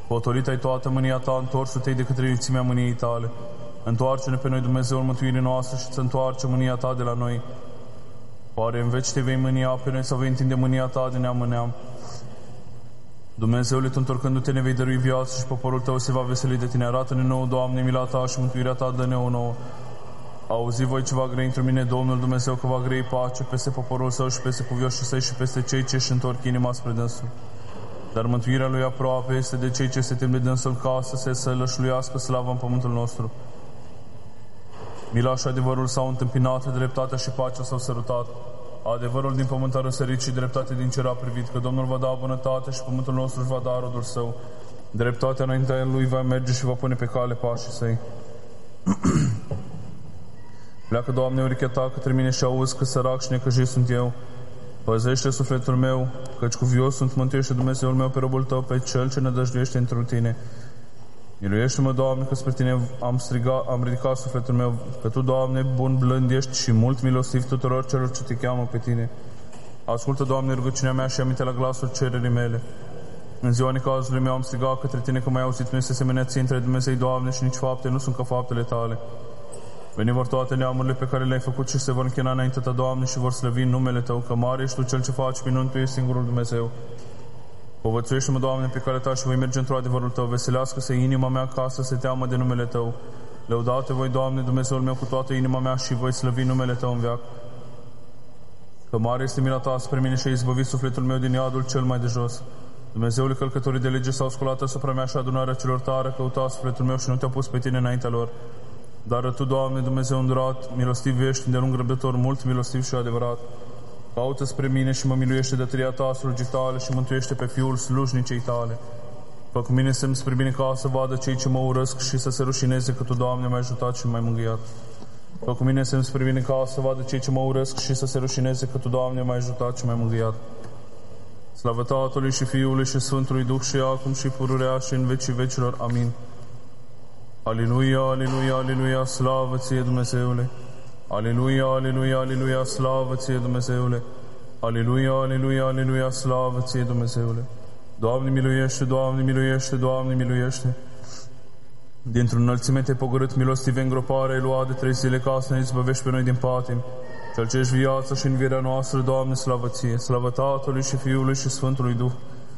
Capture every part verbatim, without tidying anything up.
Potolită-i toată mânia ta, întorsu-te de către iuțimea mâniei tale. Întoarce-ne pe noi, Dumnezeul mântuirii noastre, și să întoarce mânia ta de la noi. Oare în veci te vei mânia pe noi, sau vei întinde mânia ta de neam în neam? Dumnezeule, tu întorcându-te ne vei dărui viață și poporul tău se va veseli de tine. Arată-ne nouă, Doamne, mila ta și mântuirea ta, dă-ne o nouă. Auzi voi ce va grei într mine, Domnul Dumnezeu, că va grei pace peste poporul său și peste cuvioșii săi și peste cei ce își întorc inima spre dânsul. Dar mântuirea lui aproape este de cei ce se tem de dânsul, ca să se sălășluiască slava în pământul nostru. Mila și adevărul s-au întâmpinat, dreptatea și pacea s-au sărutat. Adevărul din pământ a răsărit și dreptate din cer a privit, că Domnul va da bunătate și pământul nostru își va da rodul său. Dreptatea înaintea lui va merge și va pune pe cale pașii săi. Pleacă, Doamne, urechea ta către mine și auzi că sărac și necăjit sunt eu. Păzește sufletul meu, căci cuvios sunt, mântuiește Dumnezeul meu pe robul tău, pe cel ce nădăjduiește într tine. Miluiește-mă, Doamne, că spre tine am strigat, am ridicat sufletul meu, că tu, Doamne, bun blând ești și mult milostiv tuturor celor ce te cheamă pe tine. Ascultă, Doamne, rugăciunea mea și aminte la glasul cererii mele. În ziua necazului meu am strigat către tine, că m-ai auzit, nu este asemenea ție între Dumnezei, Doamne, și nici fapte nu sunt ca faptele tale. Veni vor toate neamurile pe care le-ai făcut și se vor închina înaintea ta, Doamne, și vor slăvi în numele Tău, că mare ești Tu cel ce faci minuni, Tu ești singurul Dumnezeu. Povățuiește-mă, Doamne, pe care Ta și voi merge într-o adevărul Tău, veselească-se inima mea ca să se teamă de numele Tău. Lăudate voi, Doamne, Dumnezeul meu, cu toată inima mea și voi slăvi numele Tău în veac. Că mare este mila Ta spre mine și ai izbăvit sufletul meu din iadul cel mai de jos. Dumnezeule, călcătorii de lege s-au sculat asupra mea și adunarea celor tare căuta sufletul meu și nu Te-au pus pe Tine înaintea lor. Dar Tu, Doamne, Dumnezeu îndurat, milostiv ești, îndelung răbdător, mult milostiv și adevărat. Caută spre mine și mă miluiește de tăria Ta, slujii Tale, și mântuiește pe Fiul slujnicei Tale. Fă cu mine semn spre mine ca să vadă cei ce mă urăsc și să se rușineze că Tu, Doamne, m-ai ajutat și m-ai mângâiat. Fă cu mine semn spre mine ca să vadă cei ce mă urăsc și să se rușineze că Tu, Doamne, m-ai ajutat și m-ai mângâiat. Slavă Tatălui și Fiului și Sfântului Duh și acum și pururea și în vecii vecilor. Amin. Aleluia, aleluia, aleluia, slavă Ție, Dumnezeule! Aleluia, aleluia, aleluia, slavă Ție, Dumnezeule! Aleluia, aleluia, aleluia, slavă Ție, Dumnezeule! Doamne, miluiește, Doamne, miluiește, Doamne, miluiește! Dintr-un înălțime Te-ai pogorât, milostive îngropare ai luat de trei zile ca să ne izbăvești pe noi din patim. Cel ce ești viața și învierea noastră, Doamne, slavă Ție! Slavă Tatălui și Fiului și Sfântului Duh!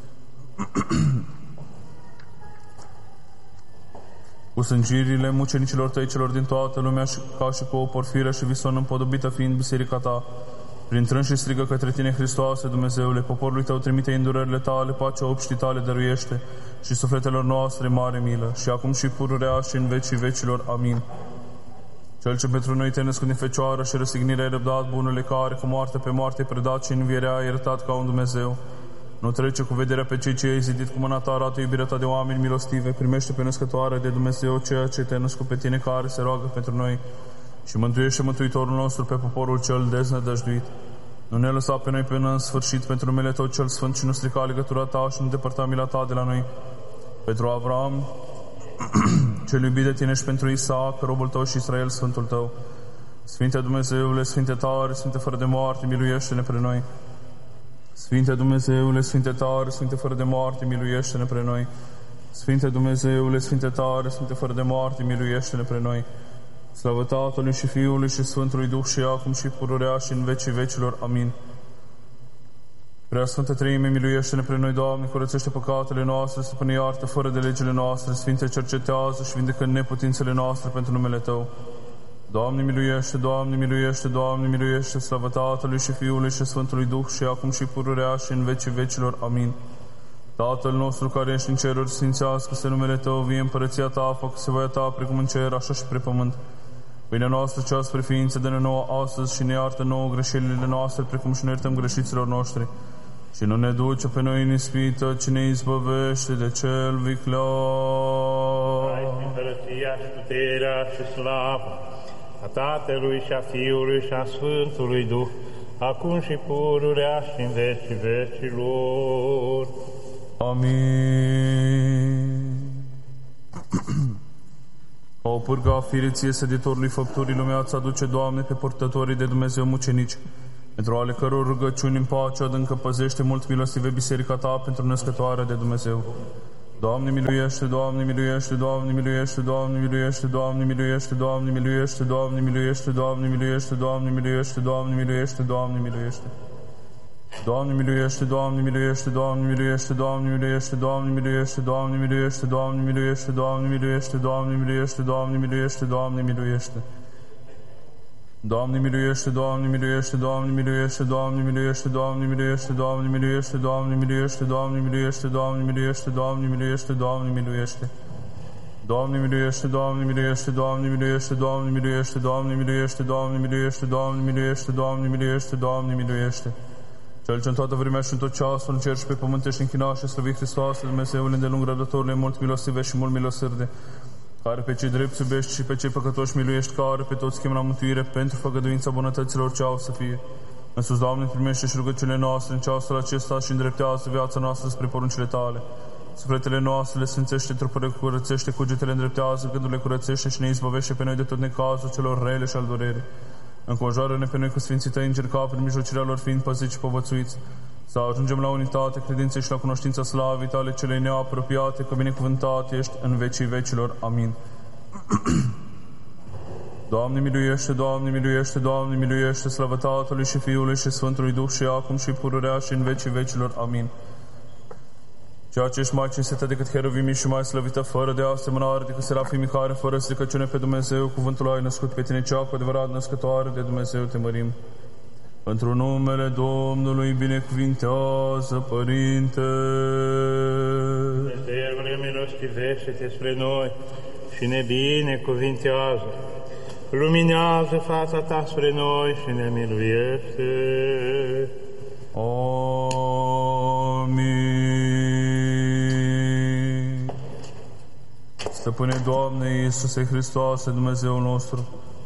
Cu sângirile mucenicilor Tăi celor din toată lumea, și ca și cu o porfiră și vison împodobită fiind biserica Ta, prin trâns și strigă către Tine, Hristoase, Dumnezeule, poporului Tău trimite îndurările Tale, pacea obștii Tale dăruiește și sufletelor noastre mare milă, și acum și pururea și în vecii vecilor. Amin. Cel ce pentru noi Te-ai născut din Fecioară și răsignirea ai răbdat, bunule, care cu moarte pe moarte predat și învierea ai iertat ca un Dumnezeu. Nu trece cu vederea pe cei ce ai zidit, cu mâna Ta arată iubirea Ta de oameni milostive. Primește pe născătoare de Dumnezeu ceea ce Te-ai născut pe Tine, care se roagă pentru noi, și mântuiește Mântuitorul nostru pe poporul cel deznădăjduit. Nu ne lăsa pe noi până în sfârșit, pentru numele Tău cel sfânt, și nu strica legătura Ta și nu depărta mila Ta de la noi. Pentru Avram, cel iubit de Tine, și pentru Isaac, robul Tău, și Israel, Sfântul Tău. Sfinte Dumnezeule, Sfinte tare, Sfinte fără de moarte, miluiește-ne pre noi. Sfinte Dumnezeule, Sfinte tare, Sfinte fără de moarte, miluiește-ne pre noi. Sfinte Dumnezeule, Sfinte tare, Sfinte fără de moarte, miluiește-ne pre noi. Slavă Tatălui și Fiului și Sfântului Duh și acum și pururea și în vecii vecilor. Amin. Prea Sfântă Treime, miluiește-ne pre noi, Doamne, curățește păcatele noastre, stăpâne iartă fără de legile noastre, Sfinte cercetează și vindecă neputințele noastre pentru numele Tău. Doamne, miluiește, Doamne, miluiește, Doamne, miluiește, slavă Tatălui și Fiului și Sfântului Duh și acum și pururea și în vecii vecilor. Amin. Tatăl nostru care ești în ceruri, sfințească-se numele Tău, vie împărăția Ta, facă-se voia Ta, precum în cer, așa și pe pământ. Pâinea noastră cea spre ființă dă-ne nouă astăzi și ne iartă nouă greșelile noastre, precum și ne iertăm greșiților noștri. Și nu ne duce pe noi în ispită, ci ne izbăvește de cel viclean. Ai împărăția și puterea și slava a Tatălui și a Fiului și a Sfântului Duh, acum și pururea și în vecii vecilor. Amin. O pârga a fireție săditorului făpturii, lumea îți aduce, Doamne, pe purtătorii de Dumnezeu mucenici, pentru ale căror rugăciuni în pace adâncă păzește mult milostive biserica Ta pentru născătoarea de Dumnezeu. Doamne miluiește, Doamne miluiește, Doamne miluiește, Doamne miluiește, Doamne miluiește, Doamne miluiește, Doamne miluiește, Doamne miluiește, Doamne miluiește, Doamne miluiește, Doamne miluiește. Doamne miluiește, Doamne miluiește, Doamne miluiește, Doamne miluiește, Doamne miluiește, Doamne miluiește, Doamne miluiește, Doamne miluiește, Doamne miluiește, Doamne miluiește, Doamne miluiește. Doamne miluiește, Doamne miluiește, Doamne miluiește, Doamne miluiește, Doamne miluiește, Doamne miluiește, Doamne miluiește, Doamne miluiește, Doamne miluiește, Doamne miluiește, Doamne miluiește. Doamne miluiește, Doamne miluiește, Doamne miluiește, Doamne miluiește, Doamne miluiește, Doamne miluiește, Doamne miluiește, Doamne miluiește, Doamne miluiește. Cel ce în toată vremea și în tot ceasul, în cer și pe pământ ești închinat și slăvit Hristoase, Dumnezeul îndelung răbdătorule, mult milostive și mult milosârde, care pe cei drepți iubești și pe cei păcătoși miluiești, care pe toți chem la mântuire pentru făgăduința bunătăților ce au să fie. Însus, Doamne, primește și rugăciunile noastre în ceasul acesta și îndreptează viața noastră spre poruncile Tale. Sufletele noastre le sfințește, trupurile curățește, cugetele îndreptează, gândurile curățește și ne izbăvește pe noi de tot necazul celor rele și al durerii. Înconjoară-ne pe noi cu Sfinții Tăi, încerca prin mijlocirea lor fiind păziți și povățuiți, să ajungem la unitate, credinței și la cunoștința slavii Tale celei neapropiate, că binecuvântat ești în vecii vecilor. Amin. Doamne miluiește, Doamne miluiește, Doamne miluiește, slavă Tatălui și Fiului și Sfântului Duh și acum și pururea și în vecii vecilor. Amin. Ceea ce ești mai cinstită decât heruvimii și mai slăvită fără de asemănare decât serafimii care fără stricăciune pe Dumnezeu, cuvântul ai născut pe tine, cea cu adevărat născătoare de Dumnezeu te mărim. Într-un numele Domnului binecuvintează, Părinte. Dumnezeule, milostivește-te spre noi și ne binecuvintează. Luminează fața Ta spre noi și ne miluiește. Amin. Stăpâne, Doamne Iisuse Hristoase, Dumnezeul nostru,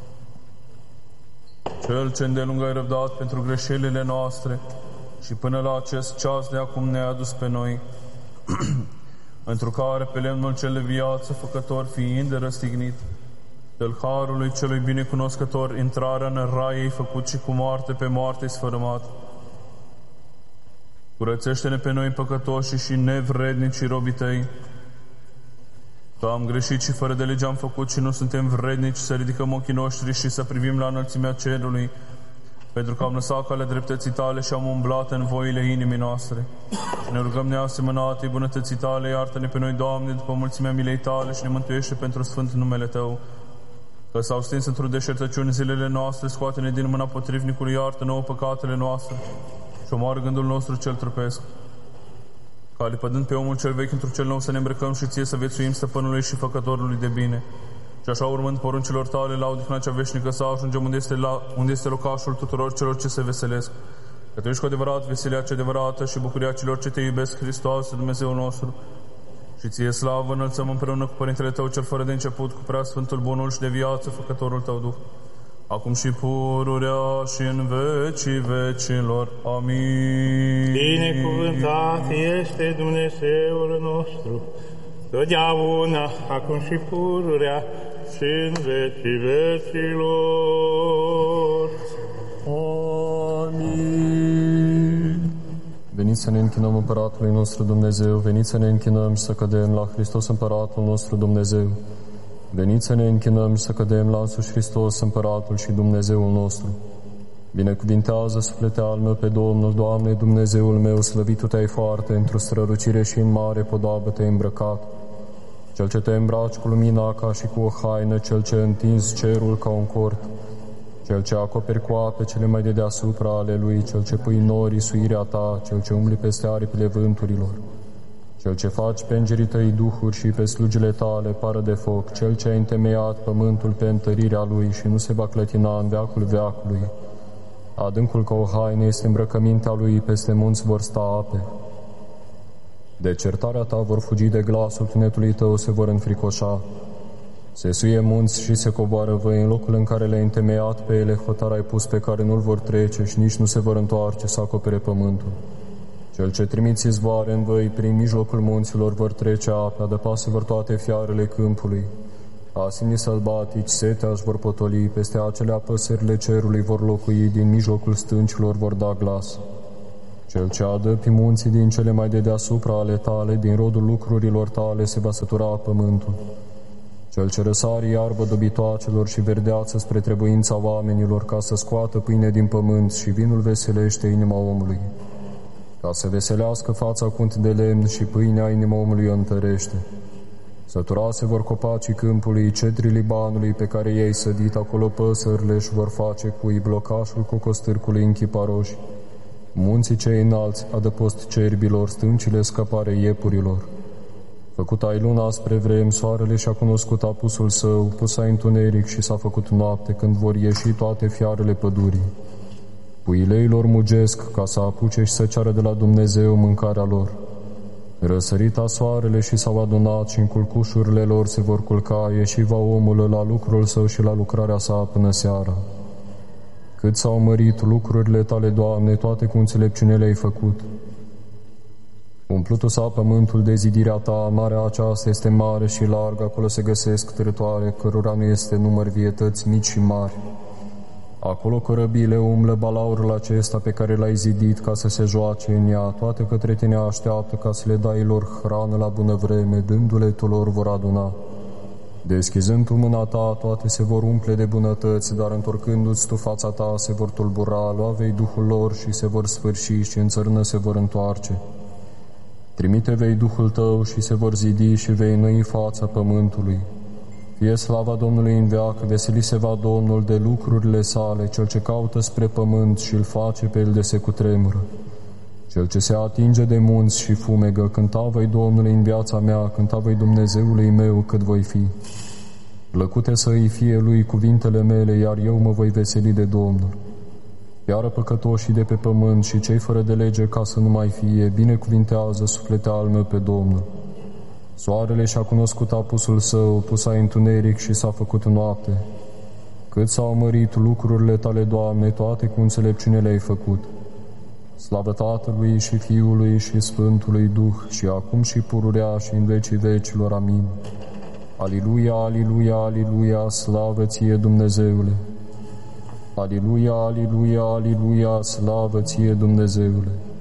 Cel ce îndelung ai răbdat pentru greșelile noastre și până la acest ceas de acum ne-a adus pe noi, întru care pe lemnul cel de viață făcător fiind de răstignit, del harului celui binecunoscător intrarea în rai ei făcut și cu moarte pe moarte sfărâmat. Curățește-ne pe noi păcătoși și nevrednici robii Tăi, că am greșit și fără de lege am făcut și nu suntem vrednici să ridicăm ochii noștri și să privim la înălțimea cerului, pentru că am lăsat calea dreptății Tale și am umblat în voile inimii noastre. Și ne rugăm neasemănatei bunătății Tale, iartă-ne pe noi, Doamne, după mulțimea milei Tale și ne mântuiește pentru sfânt numele Tău. Că s-au stins într-o deșertăciune zilele noastre, scoate-ne din mâna potrivnicului, iartă nouă păcatele noastre și omoară gândul nostru cel trupesc. Ca lipădând pe omul cel vechi într-un cel nou să ne îmbrăcăm și Ție să viețuim Stăpânului și Făcătorului de bine. Și așa, urmând poruncilor Tale, la odihna cea veșnică, să ajungem unde este, la, unde este locașul tuturor celor ce se veselesc. Că Tu ești cu adevărat veselia cea adevărată și bucuria celor ce Te iubesc, Hristoase, Dumnezeul nostru. Și Ție slavă înălțăm împreună cu Părintele Tău cel fără de început, cu Preasfântul Bunul și de viață, Făcătorul Tău Duh, acum și pururea și în vecii vecilor. Amin. Binecuvântat este Dumnezeul nostru, totdeauna, acum și pururea și în vecii vecilor. Amin. Veniți să ne închinăm Împăratului nostru Dumnezeu, veniți să ne închinăm și să cădem la Hristos Împăratul nostru Dumnezeu. Veniți să ne închinăm și să cădem la însuși Hristos, Împăratul și Dumnezeul nostru. Binecuvintează, suflete al meu, pe Domnul, Doamne, Dumnezeul meu, slăvitul Te-ai foarte, într-o strălucire și în mare podoabă Te-ai îmbrăcat. Cel ce Te îmbraci cu lumina ca și cu o haină, Cel ce întins cerul ca un cort, Cel ce acoperi cu ape cele mai de deasupra ale Lui, Cel ce pui norii suirea Ta, Cel ce umbli peste aripile vânturilor, Cel ce faci pe îngerii Tăi duhuri și pe slugile Tale pară de foc, Cel ce a întemeiat pământul pe întărirea Lui și nu se va clătina în veacul veacului. Adâncul ca o haină este îmbrăcămintea Lui, peste munți vor sta ape. De certarea Ta vor fugi, de glasul tunetului Tău se vor înfricoșa. Se suie munți și se coboară văi, în locul în care le-ai întemeiat pe ele, hotar ai pus pe care nu-l vor trece și nici nu se vor întoarce să acopere pământul. Cel ce trimiți izvoare în văi, prin mijlocul munților vor trece ape, adăpase vor toate fiarele câmpului. Asimnii sălbatici setea își vor potoli, peste acelea păsările cerului vor locui, din mijlocul stâncilor vor da glas. Cel ce adă pe munții din cele mai de deasupra ale tale, din rodul lucrurilor tale se va sătura pământul. Cel ce răsare iarbă dobitoacelor și verdeață spre trebuința oamenilor, ca să scoată pâine din pământ și vinul veselește inima omului, ca să veselească fața cunt de lemn și pâinea inima omului o întărește. Săturase vor copacii câmpului, cedrii Libanului, pe care ei sădit acolo păsările și vor face cui blocașul cocostârcului în chiparoși. Munții cei înalți, adăpost cerbilor, stâncile scăpare iepurilor. Făcut ai luna spre vrem, soarele și-a cunoscut apusul său, pus ai întuneric și s-a făcut noapte, când vor ieși toate fiarele pădurii. Puileilor mugesc ca să apuce și să ceară de la Dumnezeu mâncarea lor. Răsărita soarele și s-au adunat și în culcușurile lor se vor culca, ieși va omul la lucrul său și la lucrarea sa până seara. Cât s-au mărit lucrurile tale, Doamne, toate cu înțelepciune le-ai făcut. Umplutul s-a pământul de zidirea ta, marea aceasta este mare și largă, acolo se găsesc târătoare, cărora nu este număr, vietăți mici și mari. Acolo corăbile umblă balaurul acesta pe care l-ai zidit ca să se joace în ea, toate către tine așteaptă ca să le dai lor hrană la bună vreme, dându-le tu lor vor aduna. Deschizând tu mâna ta, toate se vor umple de bunătăți, dar întorcându-ți tu fața ta, se vor tulbura, lua vei Duhul lor și se vor sfârși și în țărână se vor întoarce. Trimite vei Duhul tău și se vor zidi și vei înoi fața pământului. Fie slava Domnului în veac, veseli se va Domnul de lucrurile sale, cel ce caută spre pământ și îl face pe el de se cutremură. Cel ce se atinge de munți și fumegă, cânta voi Domnului în viața mea, cânta voi Dumnezeului meu cât voi fi. Plăcute să îi fie lui cuvintele mele, iar eu mă voi veseli de Domnul. Iară păcătoșii de pe pământ și cei fără de lege ca să nu mai fie, binecuvintează suflete al meu pe Domnul. Soarele și-a cunoscut apusul său, pus ai întuneric și s-a făcut noapte. Cât s-au mărit lucrurile tale, Doamne, toate cu înțelepciune le-ai făcut. Slavă Tatălui și Fiului și Sfântului Duh, și acum și pururea și în vecii vecilor. Amin. Aliluia, aliluia, aliluia, slavă ție, Dumnezeule! Aliluia, aliluia, aliluia, slavă ție, Dumnezeule!